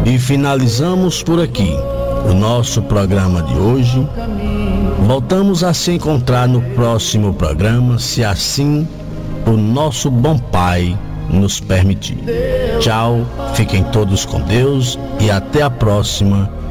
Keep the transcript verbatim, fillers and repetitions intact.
E finalizamos por aqui o nosso programa de hoje. Voltamos a se encontrar no próximo programa, se assim o nosso bom Pai nos permitir. Tchau, fiquem todos com Deus e até a próxima,